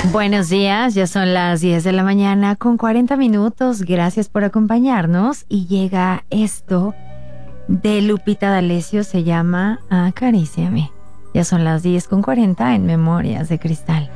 Buenos días, ya son las 10 de la mañana con 40 minutos. Gracias por acompañarnos. Y llega esto de Lupita D'Alessio, se llama Acaríciame. Ya son las 10 con 40 en Memorias de Cristal.